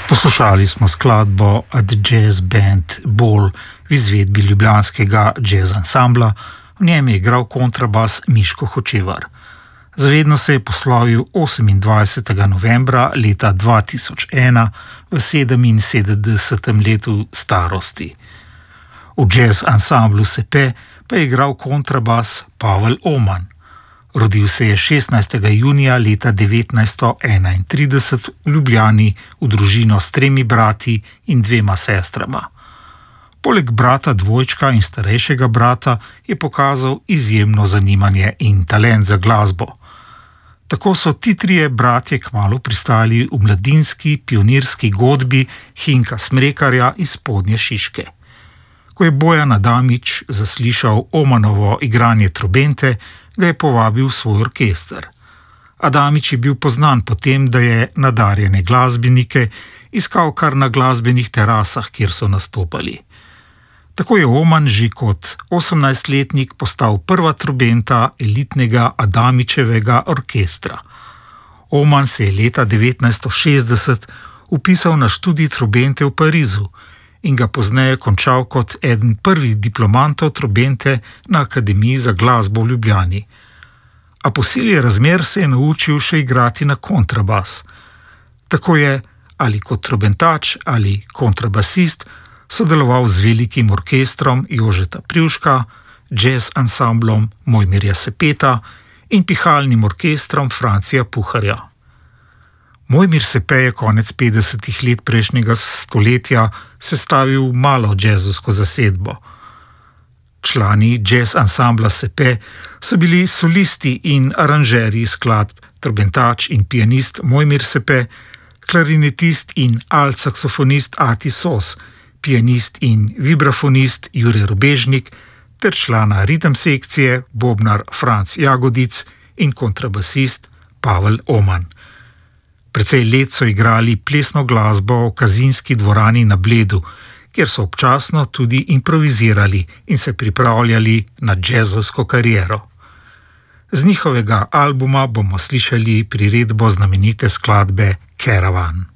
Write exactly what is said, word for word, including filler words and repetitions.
Poslušali smo skladbo The Jazz Band Ball v izvedbi ljubljanskega jazz ansambla, v njem je igral kontrabas Miško Hočevar. Zavedno se je poslovil osemindvajsetega novembra leta dva tisoč ena v sedeminsedemdesetem letu starosti. V jazz ansamblu Sepe pa je igral kontrabas Pavel Oman. Rodil se je šestnajstega junija leta devetnajststo enaintrideset v Ljubljani v družino s tremi brati in dvema sestrama. Poleg brata dvojčka in starejšega brata je pokazal izjemno zanimanje in talent za glasbo. Tako so ti trije bratje kmalu pristali v mladinski pionirski godbi Hinka Smrekarja iz Spodnje Šiške. Ko je Bojan Adamič zaslišal Omanovo igranje trobente, ga je povabil v svoj orkester. Adamič je bil poznan po tem, da je nadarjene glasbenike iskal kar na glasbenih terasah, kjer so nastopali. Tako je Oman že kot osemnajstletnik postal prva trobenta elitnega Adamičevega orkestra. Oman se je leta devetnajststo šestdeset vpisal na študij trobente v Parizu in ga pozneje končal kot eden prvih diplomantov trobente na Akademiji za glasbo v Ljubljani. A po sili razmer se je naučil še igrati na kontrabas. Tako je ali kot trobentač ali kontrabasist sodeloval z velikim orkestrom Jožeta Privška, jazz ansamblom Mojmirja Sepeta in pihalnim orkestrom Francija Puharja. Mojmir Sepe je konec petdesetih let prejšnjega stoletja sestavil malo jazzovsko zasedbo. Člani jazz ansambla Sepe so bili solisti in aranžerji skladb, trobentač in pianist Mojmir Sepe, klarinetist in alt-saksofonist Ati Sos, pianist in vibrafonist Jure Robežnik ter člana ritem sekcije bobnar Franc Jagodic in kontrabasist Pavel Oman. Precej let so igrali plesno glasbo v Kazinski dvorani na Bledu, kjer so občasno tudi improvizirali in se pripravljali na jazzovsko kariero. Z njihovega albuma bomo slišali priredbo znamenite skladbe Caravan.